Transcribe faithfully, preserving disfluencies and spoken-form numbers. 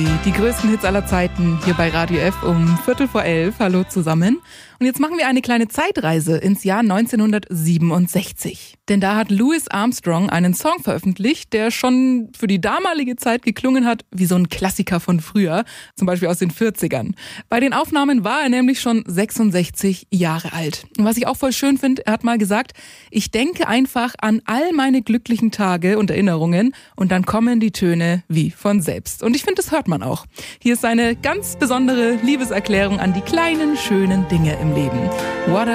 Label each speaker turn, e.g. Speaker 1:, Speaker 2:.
Speaker 1: Die größten Hits aller Zeiten hier bei Radio F um Viertel vor elf. Hallo zusammen. Und jetzt machen wir eine kleine Zeitreise ins Jahr neunzehnhundertsiebenundsechzig. Denn da hat Louis Armstrong einen Song veröffentlicht, der schon für die damalige Zeit geklungen hat wie so ein Klassiker von früher, zum Beispiel aus den vierzigern. Bei den Aufnahmen war er nämlich schon sechsundsechzig Jahre alt. Und was ich auch voll schön finde, er hat mal gesagt, ich denke einfach an all meine glücklichen Tage und Erinnerungen und dann kommen die Töne wie von selbst. Und ich finde, das hört man auch. Hier ist eine ganz besondere Liebeserklärung an die kleinen, schönen Dinge im Leben. What a